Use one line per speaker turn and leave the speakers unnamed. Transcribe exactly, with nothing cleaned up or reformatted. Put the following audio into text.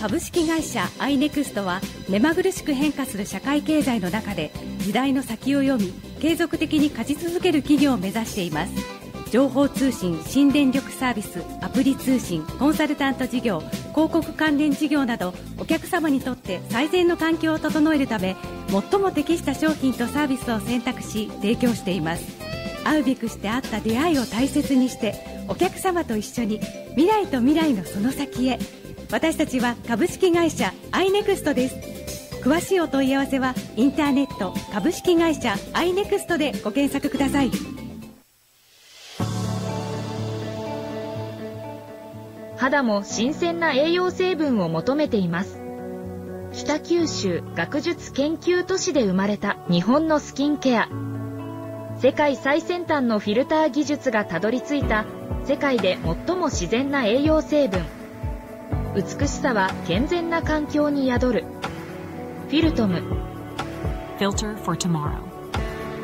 株式会社アイネクストは目まぐるしく変化する社会経済の中で時代の先を読み継続的に勝ち続ける企業を目指しています。情報通信、新電力サービス、アプリ通信、コンサルタント事業、広告関連事業などお客様にとって最善の環境を整えるため最も適した商品とサービスを選択し提供しています。会うべくしてあった出会いを大切にしてお客様と一緒に未来と未来のその先へ。私たちは株式会社アイネクストです。詳しいお問い合わせはインターネット株式会社アイネクストでご検索ください。
肌も新鮮な栄養成分を求めています。北九州学術研究都市で生まれた日本のスキンケア。世界最先端のフィルター技術がたどり着いた世界で最も自然な栄養成分。美しさは健全な環境に宿る。フィルトム。
Filter for tomorrow.